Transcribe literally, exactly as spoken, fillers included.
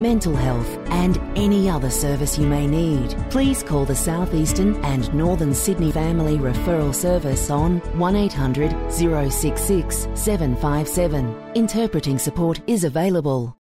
mental health and any other service you may need. Please call the South Eastern and Northern Sydney Family Referral Service on one eight hundred, zero six six, seven five seven. Interpreting support is available.